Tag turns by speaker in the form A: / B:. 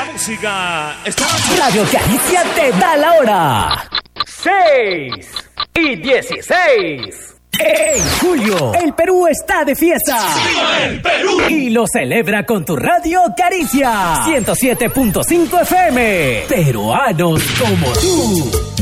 A: música está...
B: Radio Caricia te da la hora. 6:16. En julio, el Perú está de fiesta.
A: ¡Viva el Perú!
B: Y lo celebra con tu Radio Caricia 107.5 FM. Peruanos como tú.